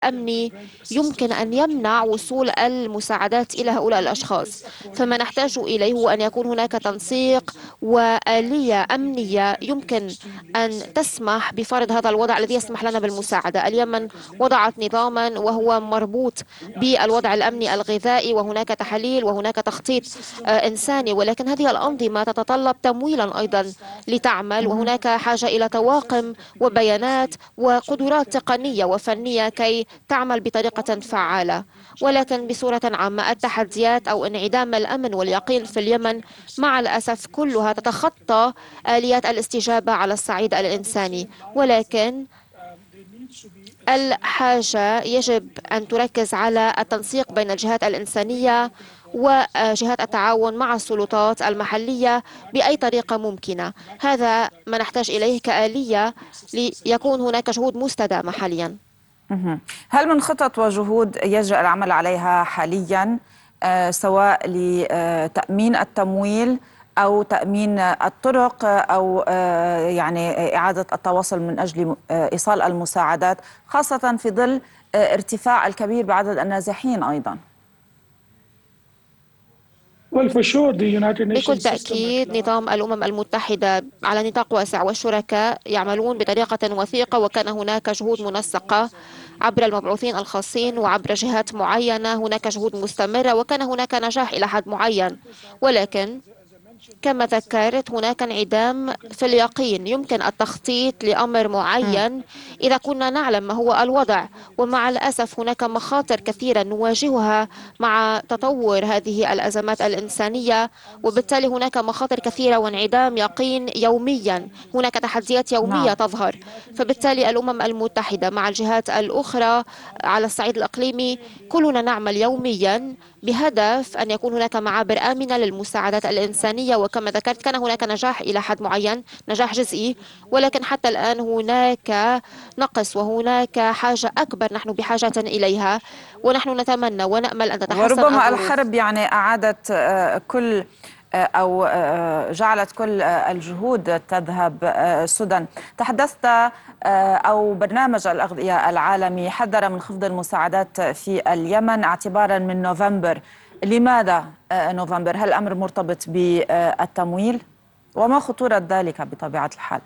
الأمني يمكن أن يمنع وصول المساعدات إلى هؤلاء الأشخاص. فما نحتاج إليه هو أن يكون هناك تنسيق وآلية أمنية يمكن أن تسمح بفرض هذا الوضع الذي يسمح لنا بالمساعدة. اليمن وضعت نظاما وهو مربوط بالوضع الأمني الغذائي، وهناك تحاليل وهناك تخطيط إنساني، ولكن هذه الأنظمة تتطلب تمويلا أيضا لتعمل، وهناك حاجة إلى طواقم وبيانات وقدرات تقنية وفنية كي تعمل بطريقة فعالة. ولكن بصورة عامة التحديات أو انعدام الأمن واليقين في اليمن مع الأسف كلها تتخطى آليات الاستجابة على الصعيد الإنساني. ولكن الحاجة يجب أن تركز على التنسيق بين الجهات الإنسانية وجهات التعاون مع السلطات المحلية بأي طريقة ممكنة. هذا ما نحتاج إليه كآلية ليكون هناك جهود مستدامة حاليا. هل من خطط وجهود يجرى العمل عليها حاليا، سواء لتأمين التمويل أو تأمين الطرق أو يعني إعادة التواصل من أجل إيصال المساعدات، خاصة في ظل ارتفاع الكبير بعدد النازحين أيضا؟ بكل تأكيد نظام الأمم المتحدة على نطاق واسع والشركاء يعملون بطريقة وثيقة، وكان هناك جهود منسقة عبر المبعوثين الخاصين وعبر جهات معينة. هناك جهود مستمرة وكان هناك نجاح إلى حد معين، ولكن كما ذكرت هناك انعدام في اليقين. يمكن التخطيط لأمر معين إذا كنا نعلم ما هو الوضع، ومع الأسف هناك مخاطر كثيرة نواجهها مع تطور هذه الأزمات الإنسانية، وبالتالي هناك مخاطر كثيرة وانعدام يقين يوميا. هناك تحديات يومية نعم. تظهر، فبالتالي الأمم المتحدة مع الجهات الأخرى على الصعيد الإقليمي كلنا نعمل يوميا بهدف أن يكون هناك معابر آمنة للمساعدات الإنسانية. وكما ذكرت كان هناك نجاح إلى حد معين، نجاح جزئي، ولكن حتى الآن هناك نقص وهناك حاجة أكبر نحن بحاجة إليها، ونحن نتمنى ونأمل أن تتحسن وربما الظروف. الحرب يعني أعادت كل أو جعلت كل الجهود تذهب سدى. تحدثت أو برنامج الأغذية العالمي حذر من خفض المساعدات في اليمن اعتبارا من نوفمبر. لماذا نوفمبر؟ هل الأمر مرتبط بالتمويل؟ وما خطورة ذلك بطبيعة الحال؟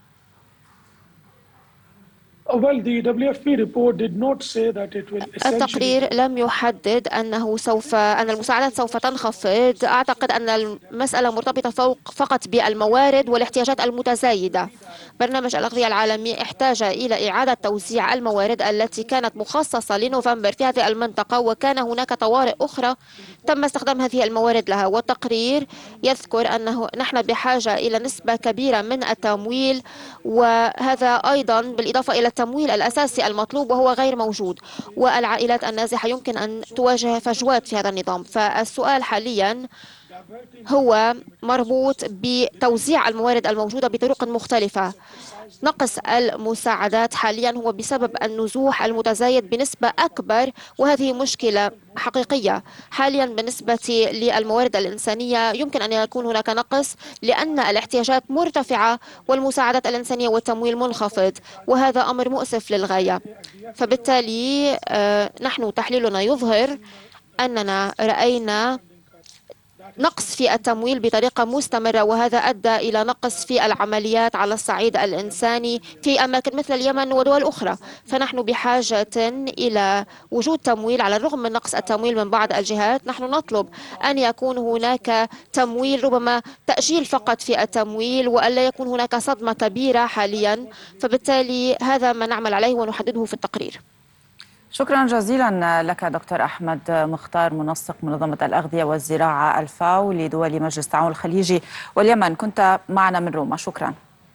التقرير لم يحدد أن المساعدات سوف تنخفض. أعتقد أن المسألة مرتبطة فقط بالموارد والاحتياجات المتزايدة. برنامج الأغذية العالمي احتاج إلى إعادة توزيع الموارد التي كانت مخصصة لنوفمبر في هذه المنطقة، وكان هناك طوارئ أخرى تم استخدام هذه الموارد لها. والتقرير يذكر أنه نحن بحاجة إلى نسبة كبيرة من التمويل، وهذا أيضا بالإضافة إلى التمويل الأساسي المطلوب وهو غير موجود، والعائلات النازحة يمكن أن تواجه فجوات في هذا النظام. فالسؤال حاليا هو مربوط بتوزيع الموارد الموجودة بطرق مختلفة. نقص المساعدات حاليا هو بسبب النزوح المتزايد بنسبة أكبر، وهذه مشكلة حقيقية حاليا. بالنسبة للموارد الإنسانية يمكن أن يكون هناك نقص لأن الاحتياجات مرتفعة والمساعدات الإنسانية والتمويل منخفض، وهذا أمر مؤسف للغاية. فبالتالي نحن تحليلنا يظهر أننا رأينا نقص في التمويل بطريقة مستمرة، وهذا أدى إلى نقص في العمليات على الصعيد الإنساني في أماكن مثل اليمن ودول أخرى. فنحن بحاجة إلى وجود تمويل. على الرغم من نقص التمويل من بعض الجهات، نحن نطلب أن يكون هناك تمويل، ربما تأجيل فقط في التمويل، وألا يكون هناك صدمة كبيرة حاليا. فبالتالي هذا ما نعمل عليه ونحدده في التقرير. شكرا جزيلا لك دكتور أحمد مختار، منسق منظمة الأغذية والزراعة الفاو لدول مجلس التعاون الخليجي واليمن، كنت معنا من روما. شكرا.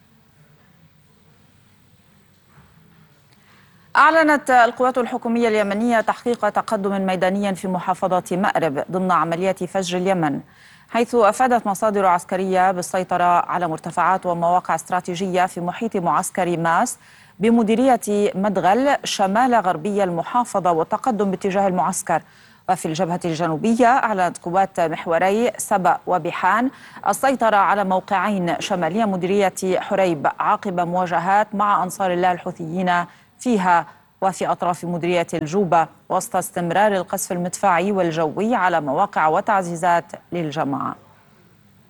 أعلنت القوات الحكومية اليمنية تحقيق تقدم ميداني في محافظة مأرب ضمن عملية فجر اليمن، حيث أفادت مصادر عسكرية بالسيطرة على مرتفعات ومواقع استراتيجية في محيط معسكر ماس بمديرية مدغل شمال غربي المحافظة والتقدم باتجاه المعسكر. وفي الجبهة الجنوبية أعلنت قوات محوري سبأ وبحان السيطرة على موقعين شمالية مديرية حريب عقب مواجهات مع أنصار الله الحوثيين فيها وفي أطراف مديرية الجوبة وسط استمرار القصف المدفعي والجوي على مواقع وتعزيزات للجماعة.